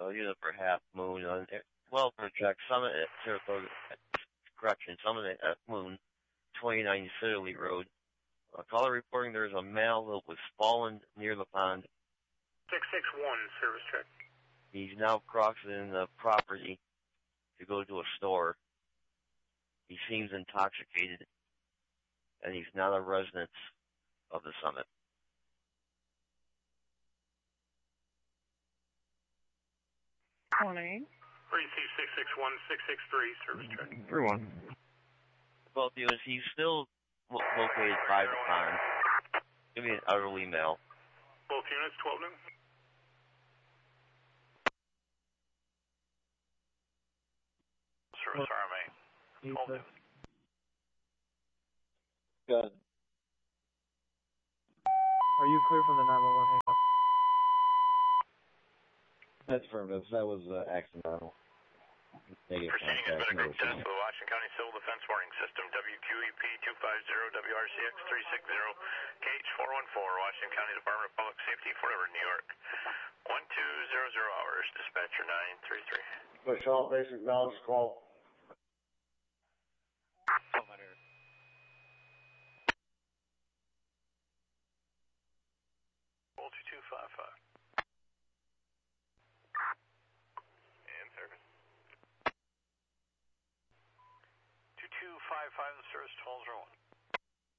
unit for Half Moon on welfare check. Summit at Saratoga, correction, Summit at Moon, 29 Citterley Road. A caller reporting there's a male that was fallen near the pond. 661, service check. He's now crossing the property to go to a store. He seems intoxicated, and he's not a resident of the Summit. Morning. Receive 661, 663, service check. 3-1. Both units, he's still located by the pond. Give me an elderly male. Both units, 12 noon. Service RMA. 12 noon. Good. Are you clear from the 911 hang-up? That's affirmative. That was accidental. Negative Proceeding has contact. been a group test for the Washington County Civil Defense Warning System, WQEP 250 WRCX 360, KH414, Washington County Department of Public Safety, Fort Edward, New York. 1200 hours, dispatcher 933. Push all basic knowledge call. Call 2255. And service. 2255, the service 1201.